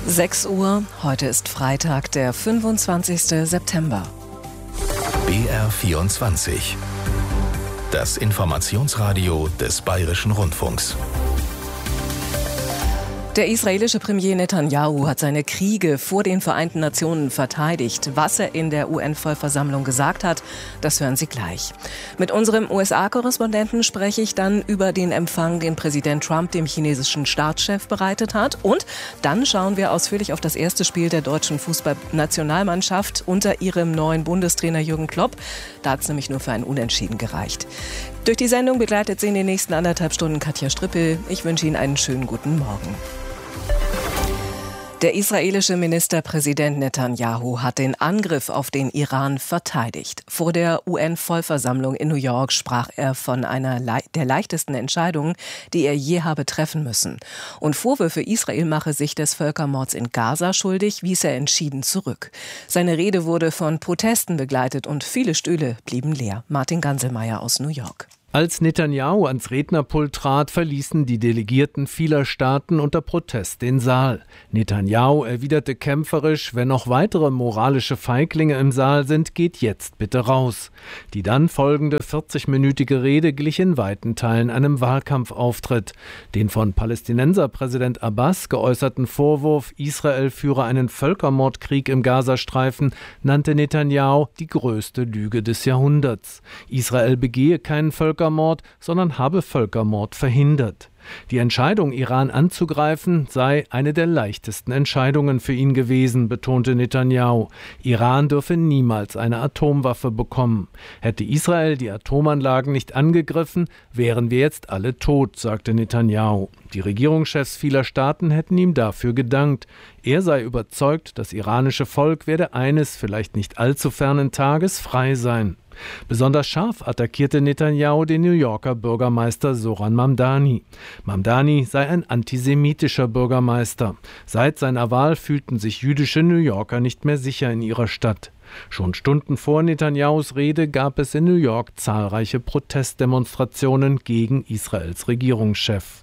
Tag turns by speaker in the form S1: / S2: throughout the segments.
S1: 6 Uhr, heute ist Freitag, der 25. September.
S2: BR24. Das Informationsradio des Bayerischen Rundfunks.
S1: Der israelische Premier Netanyahu hat seine Kriege vor den Vereinten Nationen verteidigt. Was er in der UN-Vollversammlung gesagt hat, das hören Sie gleich. Mit unserem USA-Korrespondenten spreche ich dann über den Empfang, den Präsident Trump dem chinesischen Staatschef bereitet hat. Und dann schauen wir ausführlich auf das erste Spiel der deutschen Fußballnationalmannschaft unter ihrem neuen Bundestrainer Jürgen Klopp. Da hat es nämlich nur für ein Unentschieden gereicht. Durch die Sendung begleitet Sie in den nächsten 1,5 Stunden Katja Strippel. Ich wünsche Ihnen einen schönen guten Morgen. Der israelische Ministerpräsident Netanyahu hat den Angriff auf den Iran verteidigt. Vor der UN-Vollversammlung in New York sprach er von einer der leichtesten Entscheidungen, die er je habe treffen müssen. Und Vorwürfe, Israel mache sich des Völkermords in Gaza schuldig, wies er entschieden zurück. Seine Rede wurde von Protesten begleitet und viele Stühle blieben leer. Martin Ganselmeier aus New York.
S3: Als Netanyahu ans Rednerpult trat, verließen die Delegierten vieler Staaten unter Protest den Saal. Netanyahu erwiderte kämpferisch: Wenn noch weitere moralische Feiglinge im Saal sind, geht jetzt bitte raus. Die dann folgende 40-minütige Rede glich in weiten Teilen einem Wahlkampfauftritt. Den von Palästinenserpräsident Abbas geäußerten Vorwurf, Israel führe einen Völkermordkrieg im Gazastreifen, nannte Netanyahu die größte Lüge des Jahrhunderts. Israel begehe keinen Völkermord, sondern habe Völkermord verhindert. Die Entscheidung, Iran anzugreifen, sei eine der leichtesten Entscheidungen für ihn gewesen, betonte Netanyahu. Iran dürfe niemals eine Atomwaffe bekommen. Hätte Israel die Atomanlagen nicht angegriffen, wären wir jetzt alle tot, sagte Netanyahu. Die Regierungschefs vieler Staaten hätten ihm dafür gedankt. Er sei überzeugt, das iranische Volk werde eines, vielleicht nicht allzu fernen Tages frei sein. Besonders scharf attackierte Netanyahu den New Yorker Bürgermeister Zohran Mamdani. Mamdani sei ein antisemitischer Bürgermeister. Seit seiner Wahl fühlten sich jüdische New Yorker nicht mehr sicher in ihrer Stadt. Schon Stunden vor Netanyahus Rede gab es in New York zahlreiche Protestdemonstrationen gegen Israels Regierungschef.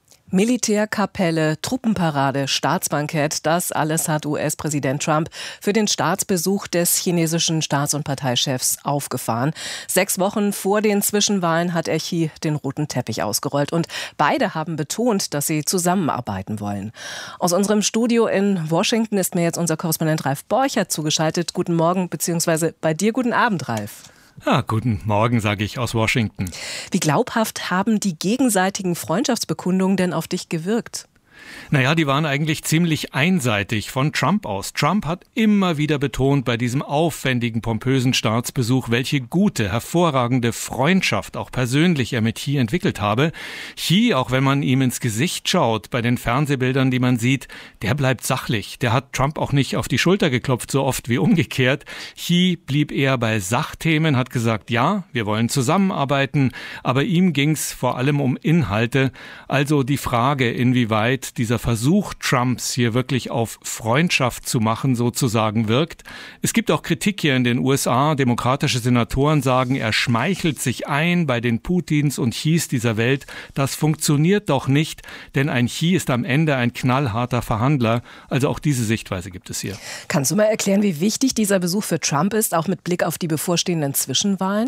S1: Militärkapelle, Truppenparade, Staatsbankett, das alles hat US-Präsident Trump für den Staatsbesuch des chinesischen Staats- und Parteichefs aufgefahren. 6 Wochen vor den Zwischenwahlen hat er Xi den roten Teppich ausgerollt. Und beide haben betont, dass sie zusammenarbeiten wollen. Aus unserem Studio in Washington ist mir jetzt unser Korrespondent Ralf Borchert zugeschaltet. Guten Morgen, beziehungsweise bei dir guten Abend, Ralf.
S4: Ja, guten Morgen, sage ich aus Washington.
S1: Wie glaubhaft haben die gegenseitigen Freundschaftsbekundungen denn auf dich gewirkt?
S4: Naja, die waren eigentlich ziemlich einseitig von Trump aus. Trump hat immer wieder betont bei diesem aufwendigen, pompösen Staatsbesuch, welche gute, hervorragende Freundschaft auch persönlich er mit Xi entwickelt habe. Xi, auch wenn man ihm ins Gesicht schaut, bei den Fernsehbildern, die man sieht, der bleibt sachlich. Der hat Trump auch nicht auf die Schulter geklopft, so oft wie umgekehrt. Xi blieb eher bei Sachthemen, hat gesagt, ja, wir wollen zusammenarbeiten, aber ihm ging's vor allem um Inhalte. Also die Frage, inwieweit dieser Versuch Trumps hier wirklich auf Freundschaft zu machen sozusagen wirkt. Es gibt auch Kritik hier in den USA. Demokratische Senatoren sagen, er schmeichelt sich ein bei den Putins und Xis dieser Welt. Das funktioniert doch nicht, denn ein Xi ist am Ende ein knallharter Verhandler. Also auch diese Sichtweise gibt es hier.
S1: Kannst du mal erklären, wie wichtig dieser Besuch für Trump ist, auch mit Blick auf die bevorstehenden Zwischenwahlen?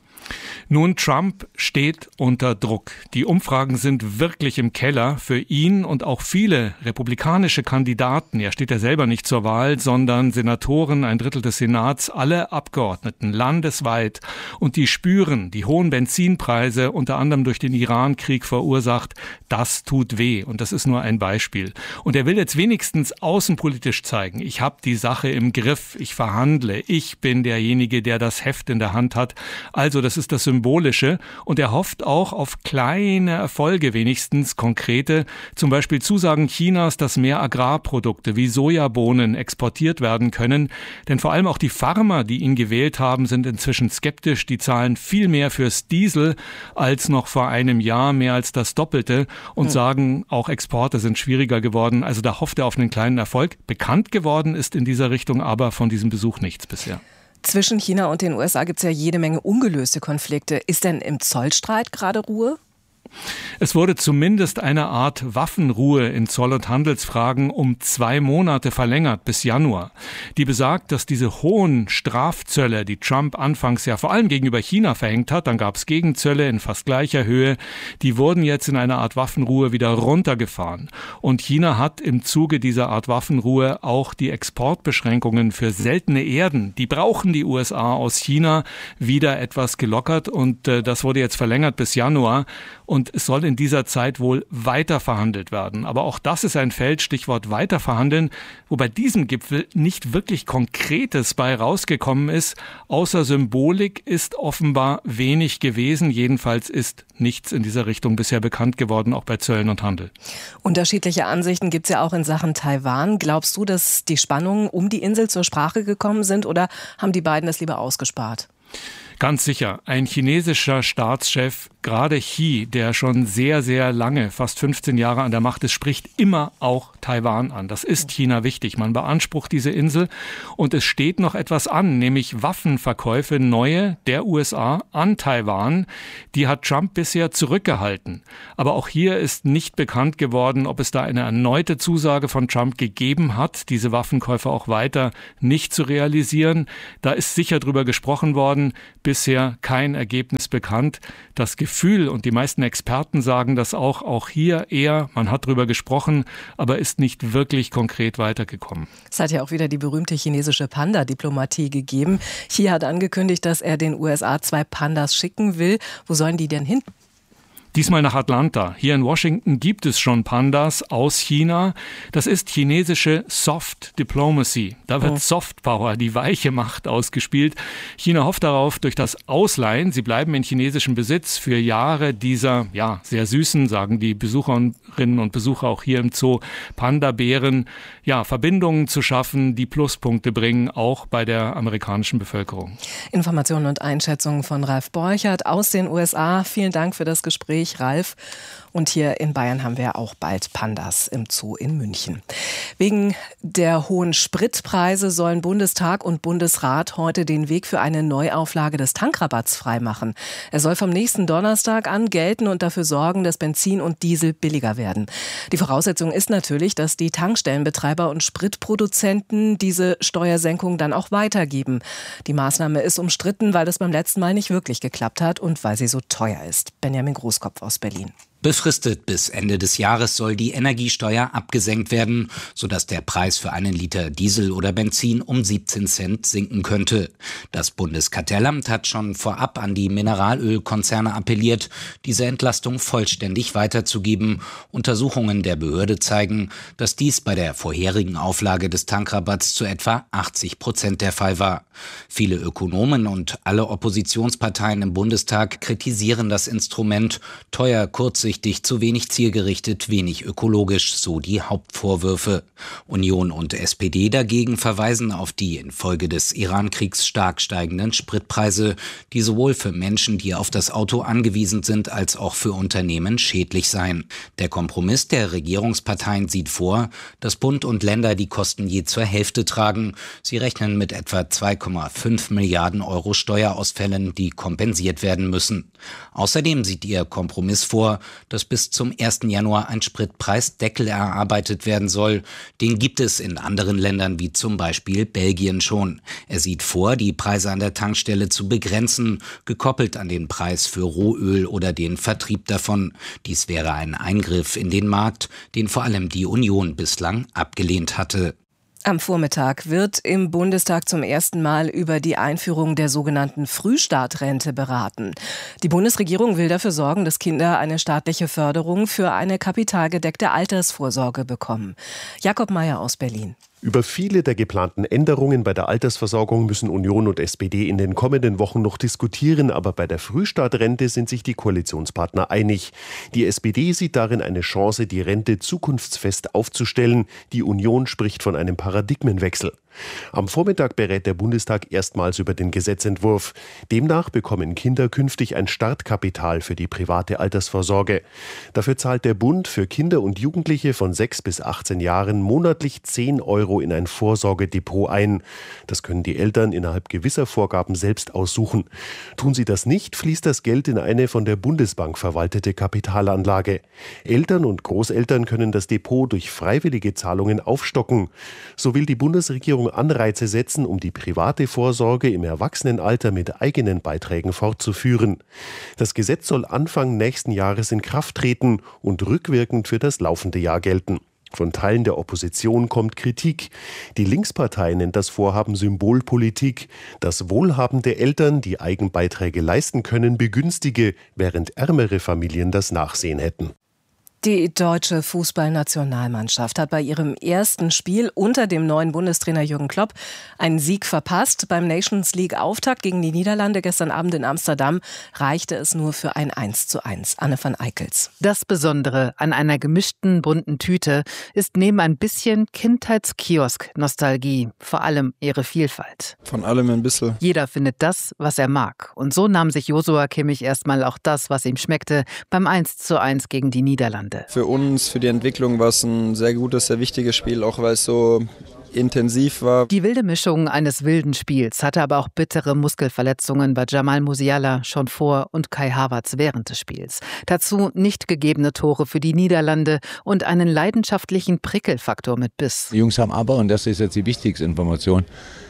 S4: Nun, Trump steht unter Druck. Die Umfragen sind wirklich im Keller für ihn und auch viele republikanische Kandidaten. Er steht ja selber nicht zur Wahl, sondern Senatoren, 1/3 des Senats, alle Abgeordneten landesweit. Und die spüren die hohen Benzinpreise, unter anderem durch den Iran-Krieg verursacht. Das tut weh und das ist nur ein Beispiel. Und er will jetzt wenigstens außenpolitisch zeigen, ich habe die Sache im Griff, ich verhandle, ich bin derjenige, der das Heft in der Hand hat. Also das ist das Symbolische und er hofft auch auf kleine Erfolge, wenigstens konkrete, zum Beispiel Zusagen Chinas, dass mehr Agrarprodukte wie Sojabohnen exportiert werden können, denn vor allem auch die Farmer, die ihn gewählt haben, sind inzwischen skeptisch, die zahlen viel mehr fürs Diesel als noch vor einem Jahr, mehr als das Doppelte und sagen, auch Exporte sind schwieriger geworden, also da hofft er auf einen kleinen Erfolg. Bekannt geworden ist in dieser Richtung aber von diesem Besuch nichts bisher.
S1: Zwischen China und den USA gibt es ja jede Menge ungelöste Konflikte. Ist denn im Zollstreit gerade Ruhe?
S4: Es wurde zumindest eine Art Waffenruhe in Zoll- und Handelsfragen um 2 Monate verlängert bis Januar. Die besagt, dass diese hohen Strafzölle, die Trump anfangs ja vor allem gegenüber China verhängt hat, dann gab es Gegenzölle in fast gleicher Höhe, die wurden jetzt in einer Art Waffenruhe wieder runtergefahren. Und China hat im Zuge dieser Art Waffenruhe auch die Exportbeschränkungen für seltene Erden, die brauchen die USA aus China, wieder etwas gelockert und das wurde jetzt verlängert bis Januar. Und es soll in dieser Zeit wohl weiter verhandelt werden. Aber auch das ist ein Feld, Stichwort weiter verhandeln, wo bei diesem Gipfel nicht wirklich Konkretes bei rausgekommen ist. Außer Symbolik ist offenbar wenig gewesen. Jedenfalls ist nichts in dieser Richtung bisher bekannt geworden, auch bei Zöllen und Handel.
S1: Unterschiedliche Ansichten gibt es ja auch in Sachen Taiwan. Glaubst du, dass die Spannungen um die Insel zur Sprache gekommen sind oder haben die beiden das lieber ausgespart?
S4: Ganz sicher. Ein chinesischer Staatschef, gerade Xi, der schon sehr, sehr lange, fast 15 Jahre an der Macht ist, spricht immer auch Taiwan an. Das ist China wichtig. Man beansprucht diese Insel und es steht noch etwas an, nämlich Waffenverkäufe, neue der USA an Taiwan. Die hat Trump bisher zurückgehalten. Aber auch hier ist nicht bekannt geworden, ob es da eine erneute Zusage von Trump gegeben hat, diese Waffenkäufe auch weiter nicht zu realisieren. Da ist sicher drüber gesprochen worden. Bisher kein Ergebnis bekannt. Das Gefühl, und die meisten Experten sagen das auch hier eher, man hat drüber gesprochen, aber ist nicht wirklich konkret weitergekommen.
S1: Es hat ja auch wieder die berühmte chinesische Panda-Diplomatie gegeben. Xi hat angekündigt, dass er den USA 2 Pandas schicken will. Wo sollen die denn hin?
S4: Diesmal nach Atlanta. Hier in Washington gibt es schon Pandas aus China. Das ist chinesische Soft Diplomacy. Da wird Soft Power, die weiche Macht, ausgespielt. China hofft darauf, durch das Ausleihen, sie bleiben in chinesischem Besitz, für Jahre dieser, sehr süßen, sagen die Besucherinnen und Besucher auch hier im Zoo, Panda-Bären, Verbindungen zu schaffen, die Pluspunkte bringen, auch bei der amerikanischen Bevölkerung.
S1: Informationen und Einschätzungen von Ralf Borchert aus den USA. Vielen Dank für das Gespräch, Ralf. Und hier in Bayern haben wir auch bald Pandas im Zoo in München. Wegen der hohen Spritpreise sollen Bundestag und Bundesrat heute den Weg für eine Neuauflage des Tankrabatts freimachen. Er soll vom nächsten Donnerstag an gelten und dafür sorgen, dass Benzin und Diesel billiger werden. Die Voraussetzung ist natürlich, dass die Tankstellenbetreiber und Spritproduzenten diese Steuersenkung dann auch weitergeben. Die Maßnahme ist umstritten, weil es beim letzten Mal nicht wirklich geklappt hat und weil sie so teuer ist. Benjamin Großkopf aus Berlin.
S5: Befristet bis Ende des Jahres soll die Energiesteuer abgesenkt werden, sodass der Preis für einen Liter Diesel oder Benzin um 17 Cent sinken könnte. Das Bundeskartellamt hat schon vorab an die Mineralölkonzerne appelliert, diese Entlastung vollständig weiterzugeben. Untersuchungen der Behörde zeigen, dass dies bei der vorherigen Auflage des Tankrabatts zu etwa 80% der Fall war. Viele Ökonomen und alle Oppositionsparteien im Bundestag kritisieren das Instrument, teuer, kurzsichtig, zu wenig zielgerichtet, wenig ökologisch, so die Hauptvorwürfe. Union und SPD dagegen verweisen auf die infolge des Iran-Kriegs stark steigenden Spritpreise, die sowohl für Menschen, die auf das Auto angewiesen sind, als auch für Unternehmen schädlich seien. Der Kompromiss der Regierungsparteien sieht vor, dass Bund und Länder die Kosten je zur Hälfte tragen. Sie rechnen mit etwa 2,5 Milliarden Euro Steuerausfällen, die kompensiert werden müssen. Außerdem sieht ihr Kompromiss vor, dass bis zum 1. Januar ein Spritpreisdeckel erarbeitet werden soll. Den gibt es in anderen Ländern wie zum Beispiel Belgien schon. Er sieht vor, die Preise an der Tankstelle zu begrenzen, gekoppelt an den Preis für Rohöl oder den Vertrieb davon. Dies wäre ein Eingriff in den Markt, den vor allem die Union bislang abgelehnt hatte.
S1: Am Vormittag wird im Bundestag zum ersten Mal über die Einführung der sogenannten Frühstartrente beraten. Die Bundesregierung will dafür sorgen, dass Kinder eine staatliche Förderung für eine kapitalgedeckte Altersvorsorge bekommen. Jakob Mayer aus Berlin.
S6: Über viele der geplanten Änderungen bei der Altersversorgung müssen Union und SPD in den kommenden Wochen noch diskutieren, aber bei der Frühstartrente sind sich die Koalitionspartner einig. Die SPD sieht darin eine Chance, die Rente zukunftsfest aufzustellen. Die Union spricht von einem Paradigmenwechsel. Am Vormittag berät der Bundestag erstmals über den Gesetzentwurf. Demnach bekommen Kinder künftig ein Startkapital für die private Altersvorsorge. Dafür zahlt der Bund für Kinder und Jugendliche von 6 bis 18 Jahren monatlich 10 € in ein Vorsorgedepot ein. Das können die Eltern innerhalb gewisser Vorgaben selbst aussuchen. Tun sie das nicht, fließt das Geld in eine von der Bundesbank verwaltete Kapitalanlage. Eltern und Großeltern können das Depot durch freiwillige Zahlungen aufstocken. So will die Bundesregierung Anreize setzen, um die private Vorsorge im Erwachsenenalter mit eigenen Beiträgen fortzuführen. Das Gesetz soll Anfang nächsten Jahres in Kraft treten und rückwirkend für das laufende Jahr gelten. Von Teilen der Opposition kommt Kritik. Die Linkspartei nennt das Vorhaben Symbolpolitik, das wohlhabende Eltern die Eigenbeiträge leisten können, begünstige, während ärmere Familien das Nachsehen hätten.
S1: Die deutsche Fußballnationalmannschaft hat bei ihrem ersten Spiel unter dem neuen Bundestrainer Jürgen Klopp einen Sieg verpasst. Beim Nations-League-Auftakt gegen die Niederlande gestern Abend in Amsterdam reichte es nur für ein 1:1. Anne van Eickels.
S7: Das Besondere an einer gemischten bunten Tüte ist neben ein bisschen Kindheitskiosk-Nostalgie vor allem ihre Vielfalt.
S8: Von allem ein bisschen.
S7: Jeder findet das, was er mag. Und so nahm sich Joshua Kimmich erstmal auch das, was ihm schmeckte, beim 1:1 gegen die Niederlande.
S8: Für uns, für die Entwicklung war es ein sehr gutes, sehr wichtiges Spiel, auch weil es so intensiv war.
S7: Die wilde Mischung eines wilden Spiels hatte aber auch bittere Muskelverletzungen bei Jamal Musiala schon vor und Kai Havertz während des Spiels. Dazu nicht gegebene Tore für die Niederlande und einen leidenschaftlichen Prickelfaktor mit Biss.
S9: Die Jungs haben aber, und das ist jetzt die wichtigste Information,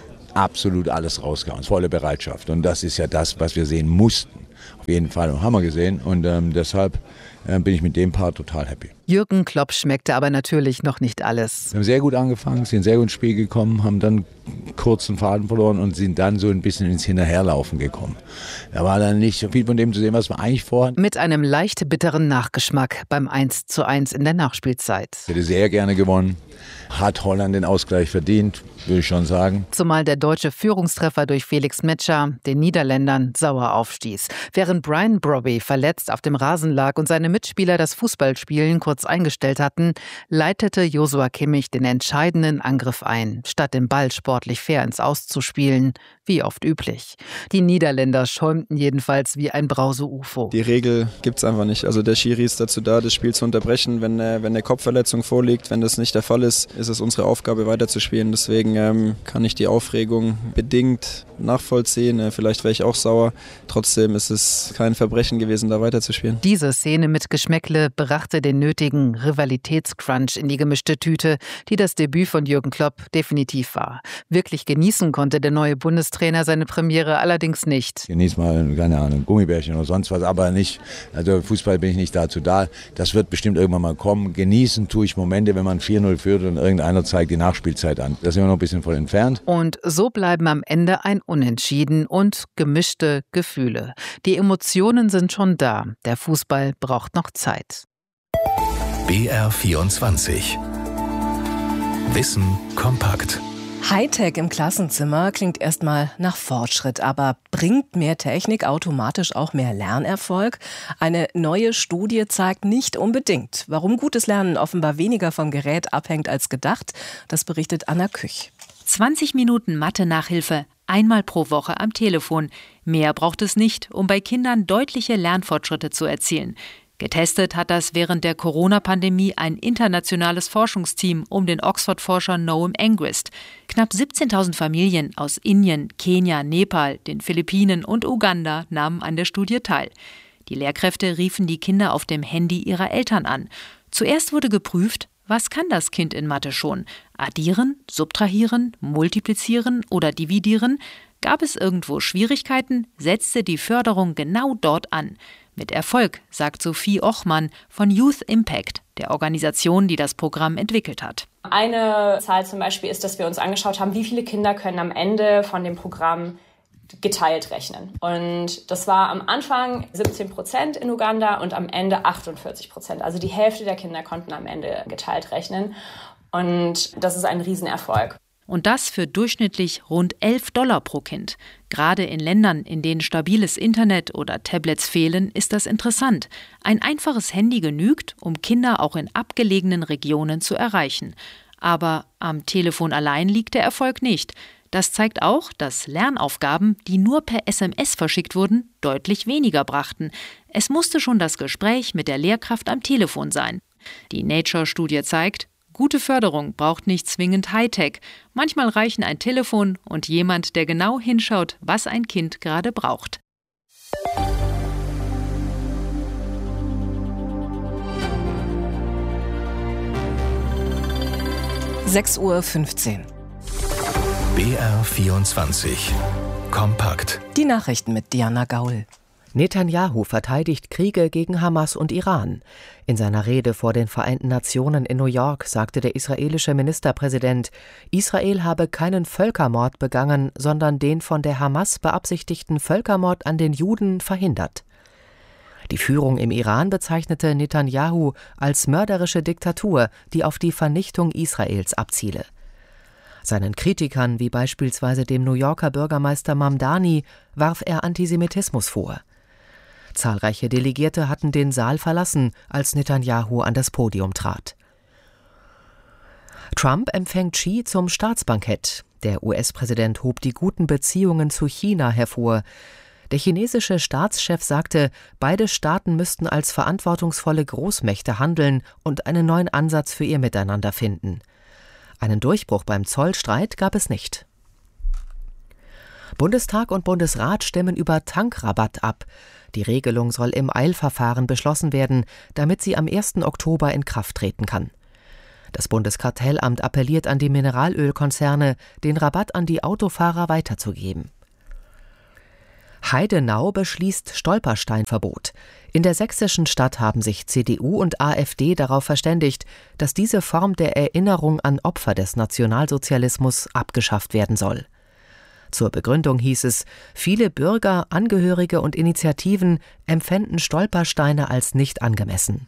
S9: absolut alles rausgehauen, volle Bereitschaft. Und das ist ja das, was wir sehen mussten. Auf jeden Fall haben wir gesehen und deshalb bin ich mit dem Part total happy.
S7: Jürgen Klopp schmeckte aber natürlich noch nicht alles.
S9: Wir haben sehr gut angefangen, sind sehr gut ins Spiel gekommen, haben dann kurz den Faden verloren und sind dann so ein bisschen ins Hinterherlaufen gekommen. Da war dann nicht so viel von dem zu sehen, was wir eigentlich vorhatten.
S7: Mit einem leicht bitteren Nachgeschmack beim 1:1 in der Nachspielzeit.
S9: Ich hätte sehr gerne gewonnen. Hat Holland den Ausgleich verdient, würde ich schon sagen.
S7: Zumal der deutsche Führungstreffer durch Felix Metscher den Niederländern sauer aufstieß. Während Brian Brobby verletzt auf dem Rasen lag und seine Mitspieler das Fußballspielen kurz eingestellt hatten, leitete Joshua Kimmich den entscheidenden Angriff ein, statt den Ball sportlich fair ins Aus zu spielen, wie oft üblich. Die Niederländer schäumten jedenfalls wie ein Brause-UFO.
S8: Die Regel gibt's einfach nicht. Also der Schiri ist dazu da, das Spiel zu unterbrechen, wenn eine Kopfverletzung vorliegt. Wenn das nicht der Fall ist, ist es unsere Aufgabe, weiterzuspielen. Deswegen kann ich die Aufregung bedingt nachvollziehen. Vielleicht wäre ich auch sauer. Trotzdem ist es kein Verbrechen gewesen, da weiterzuspielen.
S7: Diese Szene mit Geschmäckle brachte den nötigen Rivalitätscrunch in die gemischte Tüte, die das Debüt von Jürgen Klopp definitiv war. Wirklich genießen konnte der neue Bundestrainer seine Premiere allerdings nicht.
S9: Genieß mal, keine Ahnung, Gummibärchen oder sonst was, aber nicht, also Fußball bin ich nicht dazu da. Das wird bestimmt irgendwann mal kommen. Genießen tue ich Momente, wenn man 4-0 führt und irgendeiner zeigt die Nachspielzeit an. Da sind wir noch ein bisschen von entfernt.
S7: Und so bleiben am Ende ein Unentschieden und gemischte Gefühle. Die Emotionen sind schon da. Der Fußball braucht noch Zeit.
S2: BR24 Wissen kompakt.
S1: Hightech im Klassenzimmer klingt erstmal nach Fortschritt, aber bringt mehr Technik automatisch auch mehr Lernerfolg? Eine neue Studie zeigt nicht unbedingt. Warum gutes Lernen offenbar weniger vom Gerät abhängt als gedacht, das berichtet Anna Küch.
S10: 20 Minuten Mathe-Nachhilfe, einmal pro Woche am Telefon. Mehr braucht es nicht, um bei Kindern deutliche Lernfortschritte zu erzielen. Getestet hat das während der Corona-Pandemie ein internationales Forschungsteam um den Oxford-Forscher Noam Engrist. Knapp 17.000 Familien aus Indien, Kenia, Nepal, den Philippinen und Uganda nahmen an der Studie teil. Die Lehrkräfte riefen die Kinder auf dem Handy ihrer Eltern an. Zuerst wurde geprüft, was kann das Kind in Mathe schon? Addieren, subtrahieren, multiplizieren oder dividieren? Gab es irgendwo Schwierigkeiten, setzte die Förderung genau dort an. Mit Erfolg, sagt Sophie Ochmann von Youth Impact, der Organisation, die das Programm entwickelt hat.
S11: Eine Zahl zum Beispiel ist, dass wir uns angeschaut haben, wie viele Kinder können am Ende von dem Programm geteilt rechnen. Und das war am Anfang 17% in Uganda und am Ende 48%. Also die Hälfte der Kinder konnten am Ende geteilt rechnen. Und das ist ein Riesenerfolg.
S10: Und das für durchschnittlich rund $11 pro Kind. Gerade in Ländern, in denen stabiles Internet oder Tablets fehlen, ist das interessant. Ein einfaches Handy genügt, um Kinder auch in abgelegenen Regionen zu erreichen. Aber am Telefon allein liegt der Erfolg nicht. Das zeigt auch, dass Lernaufgaben, die nur per SMS verschickt wurden, deutlich weniger brachten. Es musste schon das Gespräch mit der Lehrkraft am Telefon sein. Die Nature-Studie zeigt, gute Förderung braucht nicht zwingend Hightech. Manchmal reichen ein Telefon und jemand, der genau hinschaut, was ein Kind gerade braucht.
S1: (6:15 Uhr).
S2: BR24 Kompakt.
S1: Die Nachrichten mit Diana Gaul.
S12: Netanjahu verteidigt Kriege gegen Hamas und Iran. In seiner Rede vor den Vereinten Nationen in New York sagte der israelische Ministerpräsident, Israel habe keinen Völkermord begangen, sondern den von der Hamas beabsichtigten Völkermord an den Juden verhindert. Die Führung im Iran bezeichnete Netanjahu als mörderische Diktatur, die auf die Vernichtung Israels abziele. Seinen Kritikern, wie beispielsweise dem New Yorker Bürgermeister Mamdani, warf er Antisemitismus vor. Zahlreiche Delegierte hatten den Saal verlassen, als Netanjahu an das Podium trat. Trump empfängt Xi zum Staatsbankett. Der US-Präsident hob die guten Beziehungen zu China hervor. Der chinesische Staatschef sagte, beide Staaten müssten als verantwortungsvolle Großmächte handeln und einen neuen Ansatz für ihr Miteinander finden. Einen Durchbruch beim Zollstreit gab es nicht. Bundestag und Bundesrat stimmen über Tankrabatt ab. Die Regelung soll im Eilverfahren beschlossen werden, damit sie am 1. Oktober in Kraft treten kann. Das Bundeskartellamt appelliert an die Mineralölkonzerne, den Rabatt an die Autofahrer weiterzugeben. Heidenau beschließt Stolpersteinverbot. In der sächsischen Stadt haben sich CDU und AfD darauf verständigt, dass diese Form der Erinnerung an Opfer des Nationalsozialismus abgeschafft werden soll. Zur Begründung hieß es, viele Bürger, Angehörige und Initiativen empfänden Stolpersteine als nicht angemessen.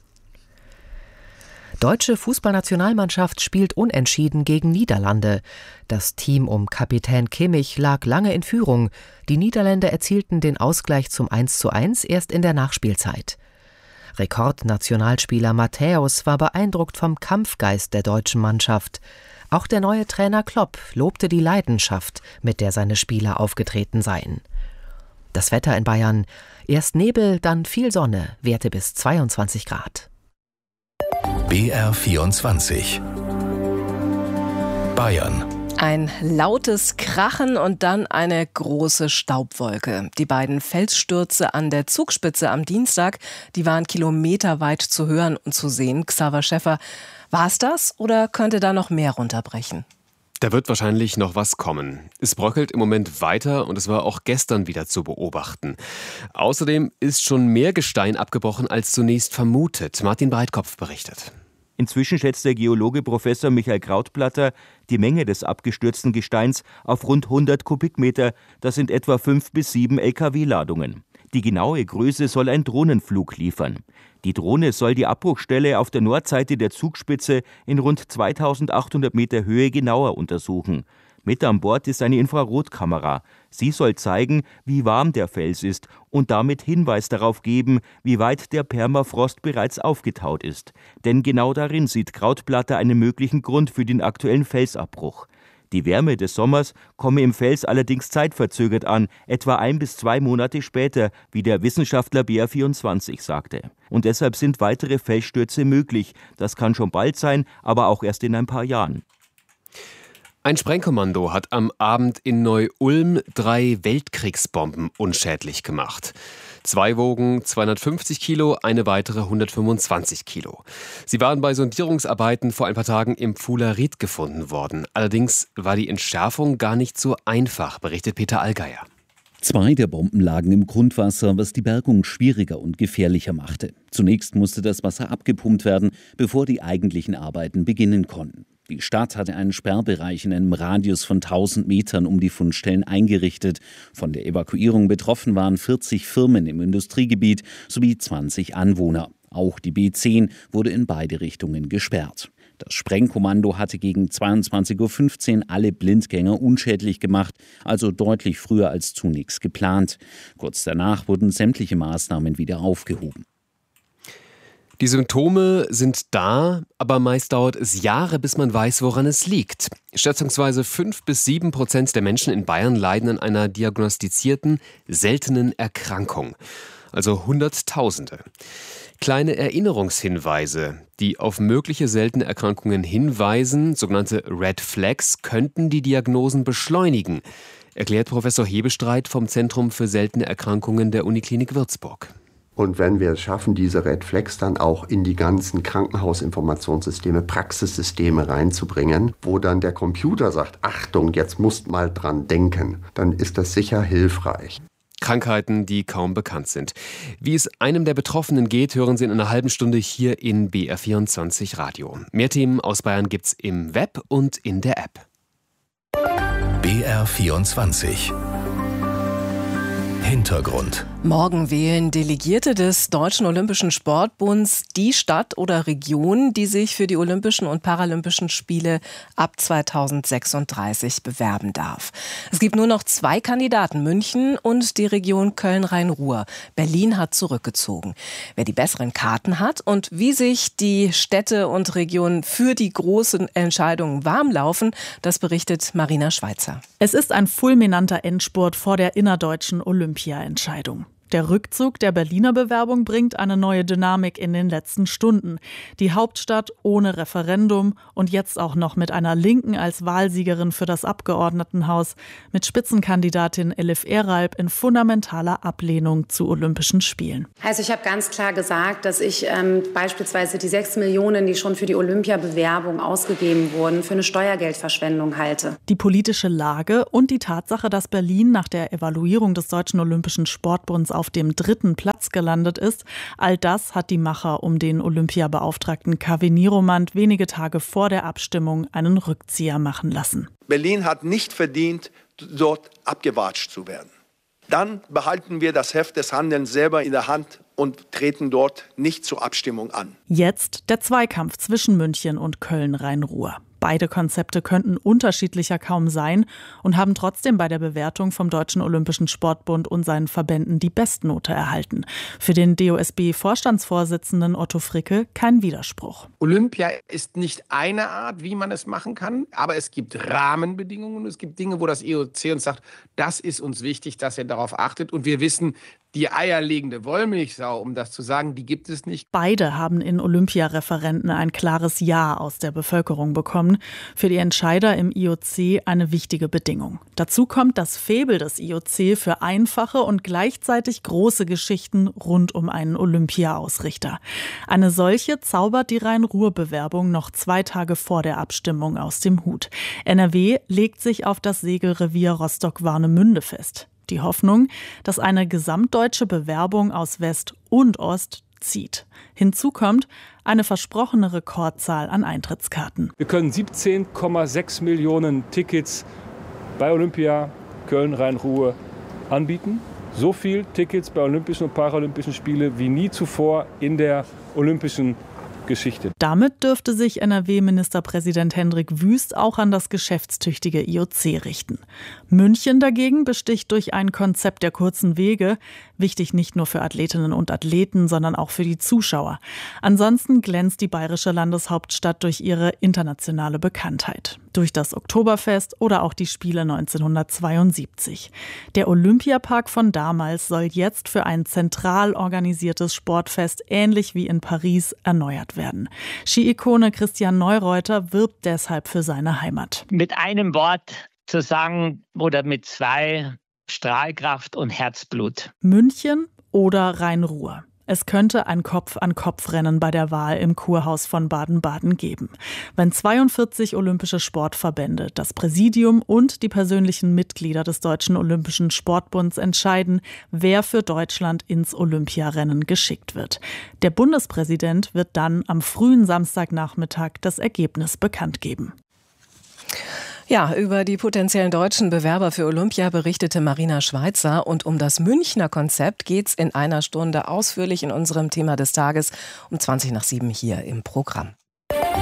S12: Deutsche Fußballnationalmannschaft spielt unentschieden gegen Niederlande. Das Team um Kapitän Kimmich lag lange in Führung. Die Niederländer erzielten den Ausgleich zum 1:1 erst in der Nachspielzeit. Rekordnationalspieler Matthäus war beeindruckt vom Kampfgeist der deutschen Mannschaft. Auch der neue Trainer Klopp lobte die Leidenschaft, mit der seine Spieler aufgetreten seien. Das Wetter in Bayern: erst Nebel, dann viel Sonne, Werte bis 22 Grad.
S2: BR24 Bayern.
S1: Ein lautes Krachen und dann eine große Staubwolke. Die beiden Felsstürze an der Zugspitze am Dienstag, die waren kilometerweit zu hören und zu sehen. Xaver Schäffer, war es das oder könnte da noch mehr runterbrechen?
S13: Da wird wahrscheinlich noch was kommen. Es bröckelt im Moment weiter und es war auch gestern wieder zu beobachten. Außerdem ist schon mehr Gestein abgebrochen als zunächst vermutet. Martin Breitkopf berichtet.
S14: Inzwischen schätzt der Geologe Professor Michael Krautplatter die Menge des abgestürzten Gesteins auf rund 100 Kubikmeter. Das sind etwa 5 bis 7 Lkw-Ladungen. Die genaue Größe soll ein Drohnenflug liefern. Die Drohne soll die Abbruchstelle auf der Nordseite der Zugspitze in rund 2800 Meter Höhe genauer untersuchen. Mit an Bord ist eine Infrarotkamera. Sie soll zeigen, wie warm der Fels ist und damit Hinweis darauf geben, wie weit der Permafrost bereits aufgetaut ist. Denn genau darin sieht Krautplatter einen möglichen Grund für den aktuellen Felsabbruch. Die Wärme des Sommers komme im Fels allerdings zeitverzögert an, etwa 1 bis 2 Monate später, wie der Wissenschaftler BR24 sagte. Und deshalb sind weitere Felsstürze möglich. Das kann schon bald sein, aber auch erst in ein paar Jahren.
S13: Ein Sprengkommando hat am Abend in Neu-Ulm 3 Weltkriegsbomben unschädlich gemacht. 2 wogen 250 Kilo, eine weitere 125 Kilo. Sie waren bei Sondierungsarbeiten vor ein paar Tagen im Pfuhler Ried gefunden worden. Allerdings war die Entschärfung gar nicht so einfach, berichtet Peter Allgeier.
S15: 2 der Bomben lagen im Grundwasser, was die Bergung schwieriger und gefährlicher machte. Zunächst musste das Wasser abgepumpt werden, bevor die eigentlichen Arbeiten beginnen konnten. Die Stadt hatte einen Sperrbereich in einem Radius von 1000 Metern um die Fundstellen eingerichtet. Von der Evakuierung betroffen waren 40 Firmen im Industriegebiet sowie 20 Anwohner. Auch die B10 wurde in beide Richtungen gesperrt. Das Sprengkommando hatte gegen 22:15 Uhr alle Blindgänger unschädlich gemacht, also deutlich früher als zunächst geplant. Kurz danach wurden sämtliche Maßnahmen wieder aufgehoben.
S13: Die Symptome sind da, aber meist dauert es Jahre, bis man weiß, woran es liegt. Schätzungsweise 5-7% der Menschen in Bayern leiden an einer diagnostizierten, seltenen Erkrankung. Also Hunderttausende. Kleine Erinnerungshinweise, die auf mögliche seltene Erkrankungen hinweisen, sogenannte Red Flags, könnten die Diagnosen beschleunigen, erklärt Professor Hebestreit vom Zentrum für seltene Erkrankungen der Uniklinik Würzburg.
S16: Und wenn wir es schaffen, diese Red Flags dann auch in die ganzen Krankenhausinformationssysteme, Praxissysteme reinzubringen, wo dann der Computer sagt, Achtung, jetzt musst mal dran denken, dann ist das sicher hilfreich.
S13: Krankheiten, die kaum bekannt sind. Wie es einem der Betroffenen geht, hören Sie in einer halben Stunde hier in BR24 Radio. Mehr Themen aus Bayern gibt's im Web und in der App.
S2: BR24 Hintergrund.
S1: Morgen wählen Delegierte des Deutschen Olympischen Sportbunds die Stadt oder Region, die sich für die Olympischen und Paralympischen Spiele ab 2036 bewerben darf. Es gibt nur noch 2 Kandidaten, München und die Region Köln-Rhein-Ruhr. Berlin hat zurückgezogen. Wer die besseren Karten hat und wie sich die Städte und Regionen für die großen Entscheidungen warmlaufen, das berichtet Marina Schweizer.
S17: Es ist ein fulminanter Endspurt vor der innerdeutschen Olympia-Entscheidung. Der Rückzug der Berliner Bewerbung bringt eine neue Dynamik in den letzten Stunden. Die Hauptstadt ohne Referendum und jetzt auch noch mit einer Linken als Wahlsiegerin für das Abgeordnetenhaus, mit Spitzenkandidatin Elif Eralp in fundamentaler Ablehnung zu Olympischen Spielen.
S18: Also ich habe ganz klar gesagt, dass ich beispielsweise die 6 Millionen, die schon für die Olympia-Bewerbung ausgegeben wurden, für eine Steuergeldverschwendung halte.
S17: Die politische Lage und die Tatsache, dass Berlin nach der Evaluierung des Deutschen Olympischen Sportbunds auf dem 3. Platz gelandet ist, all das hat die Macher um den Olympiabeauftragten Kaveh Niromand wenige Tage vor der Abstimmung einen Rückzieher machen lassen.
S19: Berlin hat nicht verdient, dort abgewatscht zu werden. Dann behalten wir das Heft des Handelns selber in der Hand und treten dort nicht zur Abstimmung an.
S17: Jetzt der Zweikampf zwischen München und Köln-Rhein-Ruhr. Beide Konzepte könnten unterschiedlicher kaum sein und haben trotzdem bei der Bewertung vom Deutschen Olympischen Sportbund und seinen Verbänden die Bestnote erhalten. Für den DOSB-Vorstandsvorsitzenden Otto Fricke kein Widerspruch.
S20: Olympia ist nicht eine Art, wie man es machen kann, aber es gibt Rahmenbedingungen und es gibt Dinge, wo das IOC uns sagt, das ist uns wichtig, dass ihr darauf achtet. Und wir wissen, die eierlegende Wollmilchsau, um das zu sagen, die gibt es nicht.
S17: Beide haben in Olympiareferenten ein klares Ja aus der Bevölkerung bekommen. Für die Entscheider im IOC eine wichtige Bedingung. Dazu kommt das Faible des IOC für einfache und gleichzeitig große Geschichten rund um einen Olympia-Ausrichter. Eine solche zaubert die Rhein-Ruhr-Bewerbung noch 2 Tage vor der Abstimmung aus dem Hut. NRW legt sich auf das Segelrevier Rostock-Warnemünde fest. Die Hoffnung, dass eine gesamtdeutsche Bewerbung aus West und Ost zieht. Hinzu kommt eine versprochene Rekordzahl an Eintrittskarten.
S21: Wir können 17,6 Millionen Tickets bei Olympia Köln-Rhein-Ruhr anbieten. So viel Tickets bei Olympischen und Paralympischen Spielen wie nie zuvor in der olympischen Geschichte.
S17: Damit dürfte sich NRW-Ministerpräsident Hendrik Wüst auch an das geschäftstüchtige IOC richten. München dagegen besticht durch ein Konzept der kurzen Wege, wichtig nicht nur für Athletinnen und Athleten, sondern auch für die Zuschauer. Ansonsten glänzt die bayerische Landeshauptstadt durch ihre internationale Bekanntheit. Durch das Oktoberfest oder auch die Spiele 1972. Der Olympiapark von damals soll jetzt für ein zentral organisiertes Sportfest ähnlich wie in Paris erneuert werden. Ski-Ikone Christian Neureuter wirbt deshalb für seine Heimat.
S22: Mit einem Wort zu sagen oder mit 2: Strahlkraft und Herzblut.
S17: München oder Rhein-Ruhr. Es könnte ein Kopf-an-Kopf-Rennen bei der Wahl im Kurhaus von Baden-Baden geben. Wenn 42 olympische Sportverbände, das Präsidium und die persönlichen Mitglieder des Deutschen Olympischen Sportbunds entscheiden, wer für Deutschland ins Olympiarennen geschickt wird. Der Bundespräsident wird dann am frühen Samstagnachmittag das Ergebnis bekannt geben.
S1: Ja, über die potenziellen deutschen Bewerber für Olympia berichtete Marina Schweizer. Und um das Münchner Konzept geht's in einer Stunde ausführlich in unserem Thema des Tages um 6:20 hier im Programm.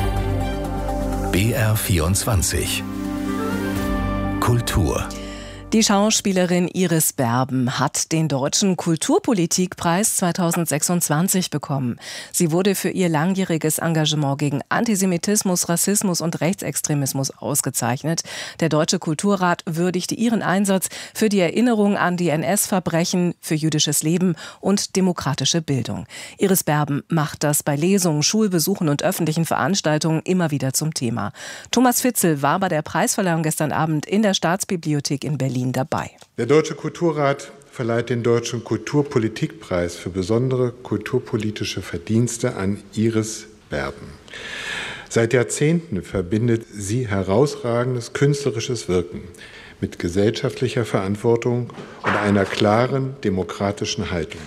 S2: BR24 Kultur.
S1: Die Schauspielerin Iris Berben hat den Deutschen Kulturpolitikpreis 2026 bekommen. Sie wurde für ihr langjähriges Engagement gegen Antisemitismus, Rassismus und Rechtsextremismus ausgezeichnet. Der Deutsche Kulturrat würdigte ihren Einsatz für die Erinnerung an die NS-Verbrechen, für jüdisches Leben und demokratische Bildung. Iris Berben macht das bei Lesungen, Schulbesuchen und öffentlichen Veranstaltungen immer wieder zum Thema. Thomas Fitzel war bei der Preisverleihung gestern Abend in der Staatsbibliothek in Berlin dabei.
S3: Der Deutsche Kulturrat verleiht den Deutschen Kulturpolitikpreis für besondere kulturpolitische Verdienste an Iris Berben. Seit Jahrzehnten verbindet sie herausragendes künstlerisches Wirken mit gesellschaftlicher Verantwortung und einer klaren demokratischen Haltung.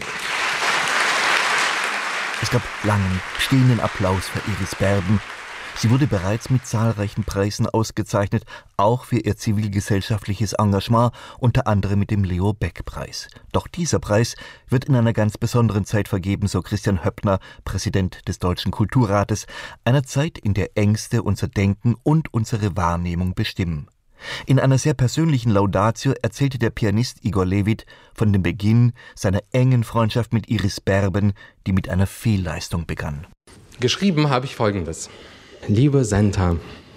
S4: Es gab langen, stehenden Applaus für Iris Berben. Sie wurde bereits mit zahlreichen Preisen ausgezeichnet, auch für ihr zivilgesellschaftliches Engagement, unter anderem mit dem Leo-Beck-Preis. Doch dieser Preis wird in einer ganz besonderen Zeit vergeben, so Christian Höppner, Präsident des Deutschen Kulturrates, einer Zeit, in der Ängste unser Denken und unsere Wahrnehmung bestimmen. In einer sehr persönlichen Laudatio erzählte der Pianist Igor Levit von dem Beginn seiner engen Freundschaft mit Iris Berben, die mit einer Fehlleistung begann.
S23: Geschrieben habe ich Folgendes. Liebe Senta.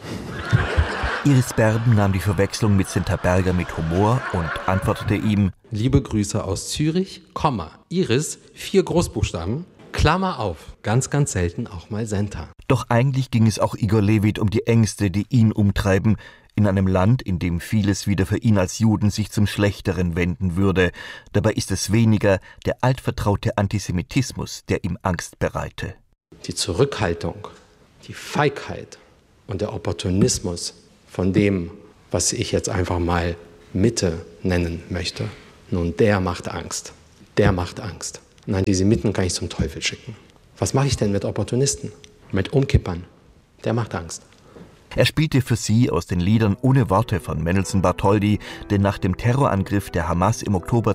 S4: Iris Berben nahm die Verwechslung mit Senta Berger mit Humor und antwortete ihm:
S23: Liebe Grüße aus Zürich, Iris, 4 Großbuchstaben, Klammer auf, ganz, ganz selten auch mal Senta.
S4: Doch eigentlich ging es auch Igor Levit um die Ängste, die ihn umtreiben, in einem Land, in dem vieles wieder für ihn als Juden sich zum Schlechteren wenden würde. Dabei ist es weniger der altvertraute Antisemitismus, der ihm Angst bereite.
S23: Die Zurückhaltung, die Feigheit und der Opportunismus von dem, was ich jetzt einfach mal Mitte nennen möchte, nun, der macht Angst. Der macht Angst. Und Antisemiten kann ich zum Teufel schicken. Was mache ich denn mit Opportunisten? Mit Umkippern? Der macht Angst.
S4: Er spielte für sie aus den Liedern Ohne Worte von Mendelssohn Bartholdy, denn nach dem Terrorangriff der Hamas im Oktober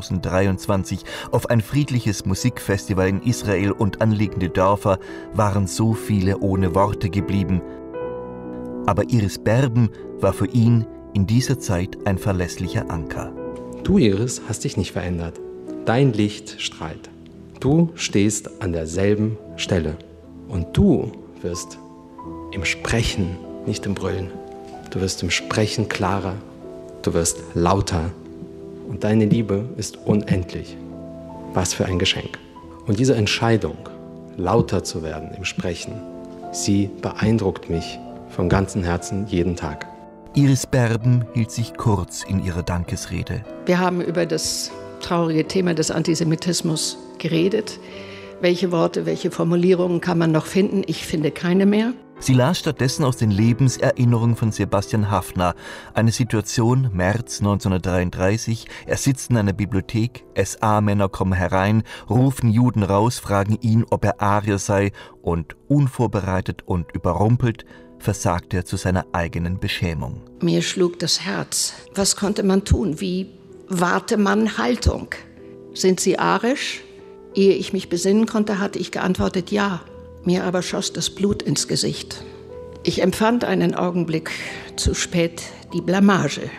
S4: 2023 auf ein friedliches Musikfestival in Israel und anliegende Dörfer waren so viele ohne Worte geblieben. Aber Iris Berben war für ihn in dieser Zeit ein verlässlicher Anker.
S23: Du, Iris, hast dich nicht verändert. Dein Licht strahlt. Du stehst an derselben Stelle. Und du wirst im Sprechen, nicht im Brüllen. Du wirst im Sprechen klarer, du wirst lauter und deine Liebe ist unendlich. Was für ein Geschenk. Und diese Entscheidung, lauter zu werden im Sprechen, sie beeindruckt mich von ganzem Herzen jeden Tag.
S4: Iris Berben hielt sich kurz in ihrer Dankesrede.
S24: Wir haben über das traurige Thema des Antisemitismus geredet. Welche Worte, welche Formulierungen kann man noch finden? Ich finde keine mehr.
S4: Sie las stattdessen aus den Lebenserinnerungen von Sebastian Haffner. Eine Situation, März 1933, er sitzt in einer Bibliothek, SA-Männer kommen herein, rufen Juden raus, fragen ihn, ob er Arier sei, und unvorbereitet und überrumpelt versagt er zu seiner eigenen Beschämung.
S24: Mir schlug das Herz. Was konnte man tun? Wie wahrte man Haltung? Sind Sie arisch? Ehe ich mich besinnen konnte, hatte ich geantwortet, ja. Mir aber schoss das Blut ins Gesicht. Ich empfand einen Augenblick zu spät die Blamage,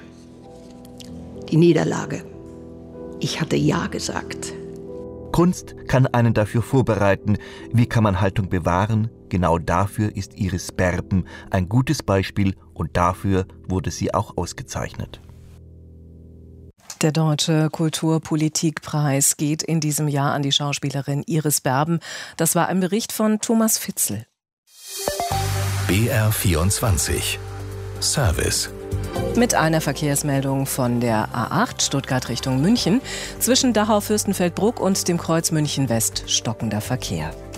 S24: die Niederlage. Ich hatte Ja gesagt.
S4: Kunst kann einen dafür vorbereiten. Wie kann man Haltung bewahren? Genau dafür ist Iris Berben ein gutes Beispiel und dafür wurde sie auch ausgezeichnet.
S1: Der Deutsche Kulturpolitikpreis geht in diesem Jahr an die Schauspielerin Iris Berben. Das war ein Bericht von Thomas Fitzel.
S2: BR24 Service.
S1: Mit einer Verkehrsmeldung von der A8 Stuttgart Richtung München. Zwischen Dachau-Fürstenfeldbruck und dem Kreuz München West stockender Verkehr.